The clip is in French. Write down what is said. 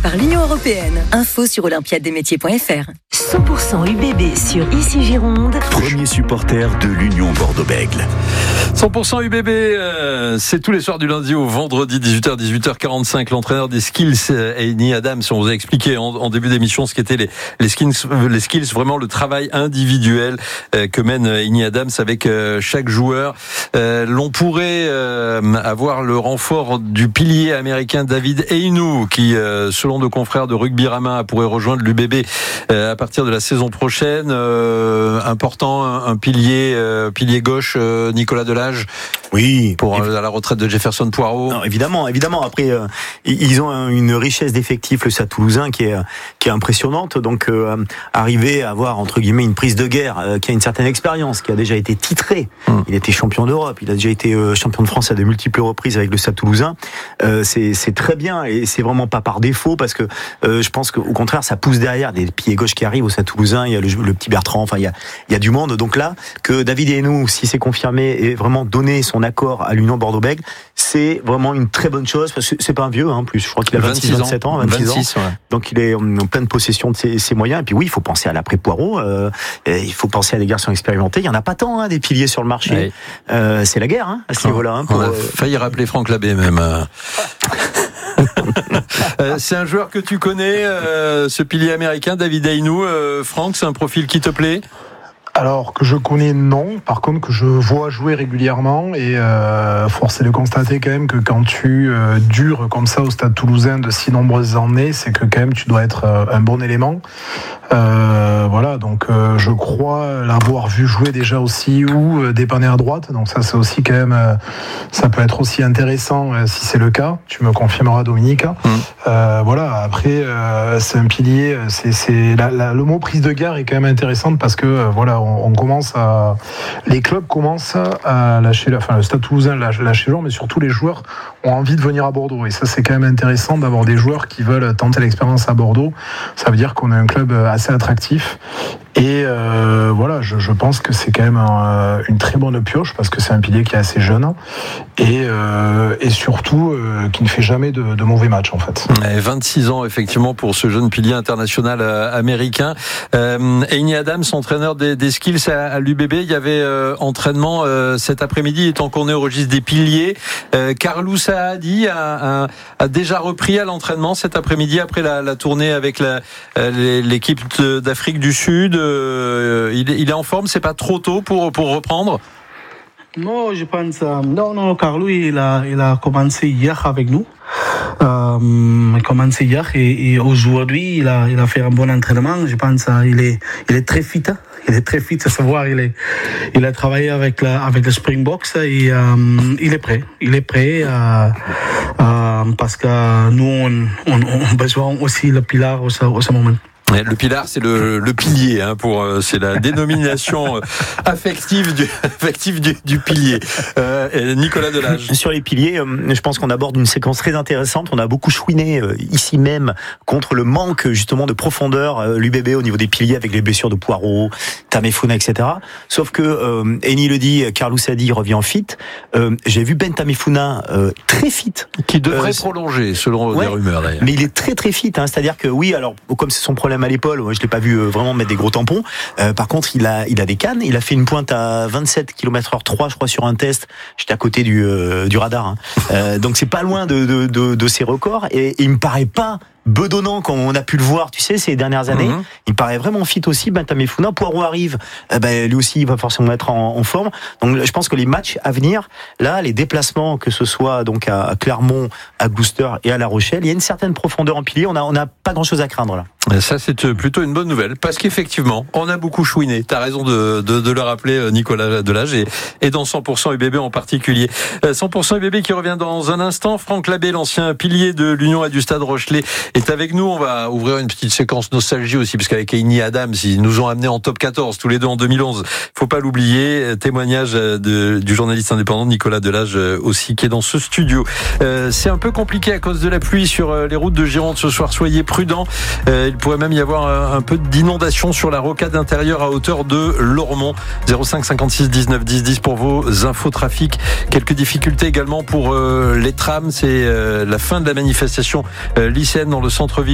par l'Union européenne. Info sur olympiadesmétiers.fr. 100% UBB sur Ici Gironde. Premier supporter de l'Union Bordeaux-Bègles. 100% UBB, c'est tous les soirs du lundi au vendredi, 18h, 18h45. L'entraîneur des skills, Heini Adams, on vous a expliqué en début d'émission ce qu'étaient les skills, vraiment le travail individuel que mène Heini Adams avec chaque joueur. L'on pourrait avoir le renfort du pilier américain David Heinu, qui, selon nos confrères de Rugby Rama, pourrait rejoindre l'UBB à partir de la saison prochaine. Important, un pilier gauche, Nicolas Delage. Oui. Pour à la retraite de Jefferson Poirot. Non, évidemment. Après, ils ont une richesse d'effectifs, le Stade Toulousain, qui est impressionnante. Donc, arriver à avoir, entre guillemets, une prise de guerre, qui a une certaine expérience, qui a déjà été titré. Il était champion d'Europe. Il a déjà été champion de France à de multiples reprises avec le Stade Toulousain. C'est très bien et c'est vraiment pas par défaut parce que, je pense qu'au contraire, ça pousse derrière des pieds gauches qui arrivent au Stade Toulousain. Il y a le petit Bertrand. Enfin, il y a du monde. Donc là, que David Heinu, si c'est confirmé, ait vraiment donné son accord à l'Union Bordeaux-Bègles, c'est vraiment une très bonne chose parce que c'est pas un vieux, en plus. Je crois qu'il a 27 ans. 26 ans. Ouais. Donc il est en pleine possession de ses moyens. Et puis oui, il faut penser à l'après Poirot. Il faut penser à des garçons expérimentés. Il y en a pas tant, des piliers sur le marché. Ouais. C'est la guerre, à ce niveau-là. On a failli rappeler Franck Labbé même. C'est un joueur que tu connais, ce pilier américain, David Heinu. Franck, c'est un profil qui te plaît ? Alors que je connais, non. Par contre, que je vois jouer régulièrement et force est de constater quand même que quand tu dures comme ça au Stade Toulousain de si nombreuses années, c'est que quand même tu dois être un bon élément. Voilà, donc je crois l'avoir vu jouer déjà aussi ou dépanner à droite. Donc ça, c'est aussi quand même, ça peut être aussi intéressant si c'est le cas. Tu me confirmeras, Dominique. Voilà. Après, c'est un pilier. Le mot prise de guerre est quand même intéressant parce que voilà. Les clubs commencent à lâcher, le Stade Toulousain lâche les joueurs, mais surtout les joueurs ont envie de venir à Bordeaux. Et ça, c'est quand même intéressant d'avoir des joueurs qui veulent tenter l'expérience à Bordeaux. Ça veut dire qu'on a un club assez attractif. Et voilà, je pense que c'est quand même une très bonne pioche parce que c'est un pilier qui est assez jeune et surtout qui ne fait jamais de mauvais matchs en fait. 26 ans effectivement pour ce jeune pilier international américain. Heini Adams, entraîneur des skills à l'UBB, il y avait entraînement cet après-midi, étant qu'on est au registre des piliers. Carlou Saadi a déjà repris à l'entraînement cet après-midi après la tournée avec l'équipe d'Afrique du Sud. Il est en forme, c'est pas trop tôt pour reprendre? Non, je pense non, Carlou il a commencé hier avec nous. Il a commencé hier et aujourd'hui il a fait un bon entraînement. Je pense il est très fit. Il est très fit, à savoir il a travaillé avec le Springboks et il est prêt. Il est prêt parce que nous on a besoin aussi le pilar au ce moment. Le pilar, c'est le pilier, c'est la dénomination affective du pilier. Nicolas Delage. Sur les piliers, je pense qu'on aborde une séquence très intéressante. On a beaucoup chouiné ici même contre le manque justement de profondeur l'UBB au niveau des piliers avec les blessures de Poirot, Tamefouna, etc. Sauf que Heini le dit, Carlou Saadi revient en fit. J'ai vu Ben Tamefouna très fit, qui devrait prolonger selon des rumeurs d'ailleurs. Mais il est très très fit, c'est-à-dire que oui, alors comme c'est son problème à l'épaule, je l'ai pas vu vraiment mettre des gros tampons. Par contre, il a des cannes. Il a fait une pointe à 27 km/h 3, je crois, sur un test. J'étais à côté du radar. Donc c'est pas loin de ses records. Et il me paraît pas bedonnant quand on a pu le voir, tu sais, ces dernières années. Il paraît vraiment fit aussi, Ben Tamefouna. Poirot arrive, lui aussi, il va forcément être en forme. Donc, je pense que les matchs à venir, là, les déplacements, que ce soit donc à Clermont, à Gloucester et à La Rochelle, il y a une certaine profondeur en pilier. On a pas grand chose à craindre, là. Ça, c'est plutôt une bonne nouvelle, parce qu'effectivement, on a beaucoup chouiné. T'as raison de le rappeler, Nicolas Delage, et dans 100% UBB en particulier. 100% UBB qui revient dans un instant. Franck Labbé, l'ancien pilier de l'Union et du Stade Rochelais, est avec nous. On va ouvrir une petite séquence nostalgie aussi, parce qu'avec Heini Adams, ils nous ont amenés en top 14, tous les deux en 2011. Faut pas l'oublier. Témoignage du journaliste indépendant Nicolas Delage aussi, qui est dans ce studio. C'est un peu compliqué à cause de la pluie sur les routes de Gironde ce soir. Soyez prudents. Il pourrait même y avoir un peu d'inondation sur la rocade intérieure à hauteur de Lormont. 05 56 19 10 10 pour vos infos trafic. Quelques difficultés également pour les trams. C'est la fin de la manifestation lycéenne dans le centre-ville.